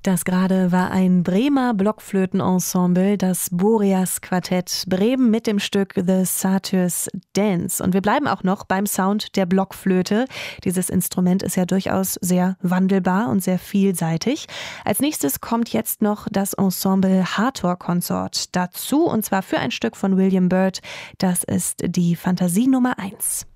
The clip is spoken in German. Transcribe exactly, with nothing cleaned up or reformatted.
Das gerade war ein Bremer Blockflötenensemble, das Boreas Quartett Bremen mit dem Stück The Satyrs Dance. Und wir bleiben auch noch beim Sound der Blockflöte. Dieses Instrument ist ja durchaus sehr wandelbar und sehr vielseitig. Als nächstes kommt jetzt noch das Ensemble Hathor Consort dazu, und zwar für ein Stück von William Byrd. Das ist die Fantasie Nummer eins.